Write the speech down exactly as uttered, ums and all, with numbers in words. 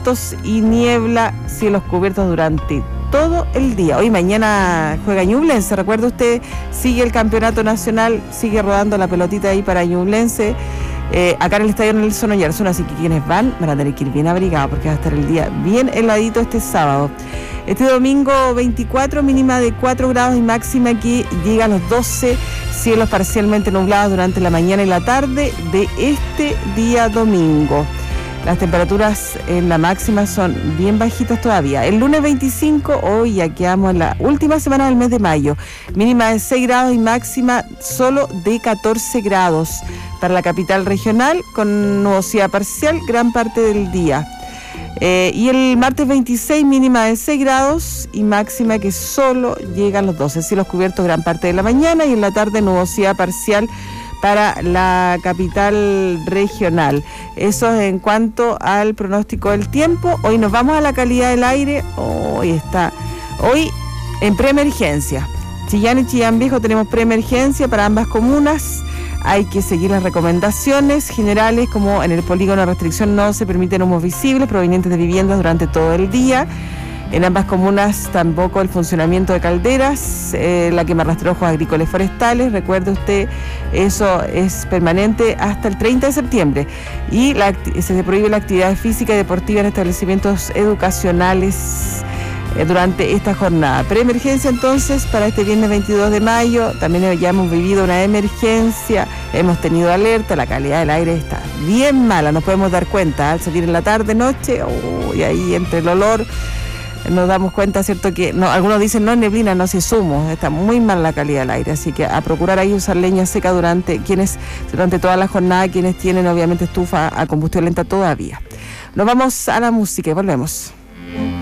vientos y niebla, cielos cubiertos durante todo el día. Hoy mañana juega Ñublense, recuerda usted, sigue el campeonato nacional, sigue rodando la pelotita ahí para Ñublense, eh, acá en el estadio Nelson Oyarzún, así que quienes van van a tener que ir bien abrigados porque va a estar el día bien heladito este sábado. Este domingo veinticuatro, mínima de cuatro grados y máxima que llega a los doce, cielos parcialmente nublados durante la mañana y la tarde de este día domingo. Las temperaturas en la máxima son bien bajitas todavía. El lunes veinticinco, hoy ya quedamos en la última semana del mes de mayo. Mínima de seis grados y máxima solo de catorce grados para la capital regional, con nubosidad parcial gran parte del día. Eh, y el martes veintiséis, mínima de seis grados y máxima que solo llega a los doce. Cielos cubiertos gran parte de la mañana y en la tarde nubosidad parcial para la capital regional. Eso es en cuanto al pronóstico del tiempo. Hoy nos vamos a la calidad del aire. Hoy está, hoy en preemergencia. Chillán y Chillán Viejo tenemos preemergencia para ambas comunas. Hay que seguir las recomendaciones generales, como en el polígono de restricción no se permiten humos visibles provenientes de viviendas durante todo el día. En ambas comunas tampoco el funcionamiento de calderas, eh, la quema de rastrojos agrícolas y forestales. Recuerde usted, eso es permanente hasta el treinta de septiembre. Y la, se prohíbe la actividad física y deportiva en establecimientos educacionales eh, durante esta jornada. Preemergencia entonces para este viernes veintidós de mayo. También ya hemos vivido una emergencia, hemos tenido alerta, la calidad del aire está bien mala, nos podemos dar cuenta al salir en la tarde, noche, oh, y ahí entre el olor nos damos cuenta, ¿cierto? Que no, algunos dicen no es neblina, no, si es humo, está muy mal la calidad del aire, así que a procurar ahí usar leña seca durante quienes durante toda la jornada, quienes tienen obviamente estufa a combustión lenta todavía. Nos vamos a la música y volvemos.